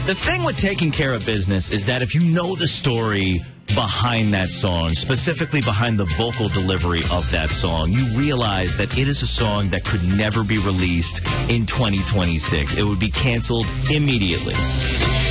The thing with Taking Care of Business is that if you know the story behind that song, specifically behind the vocal delivery of that song, you realize that it is a song that could never be released in 2026. It would be canceled immediately.